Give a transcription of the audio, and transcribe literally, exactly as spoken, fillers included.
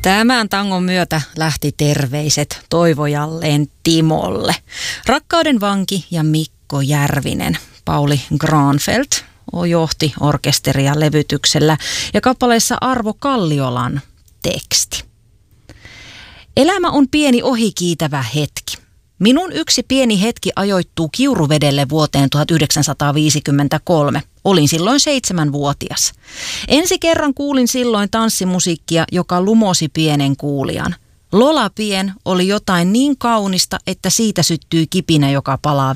Tämän tangon myötä lähti terveiset toivojalleen Timolle. Rakkauden vanki ja Mikko Järvinen. Pauli Granfeldt johti orkesteria levytyksellä ja kappaleessa Arvo Kalliolan teksti. Elämä on pieni ohikiitävä hetki. Minun yksi pieni hetki ajoittuu Kiuruvedelle vuoteen tuhatyhdeksänsataaviisikymmentäkolme. Olin silloin seitsemänvuotias. Ensi kerran kuulin silloin tanssimusiikkia, joka lumosi pienen kuulijan. Lola Pien oli jotain niin kaunista, että siitä syttyi kipinä, joka palaa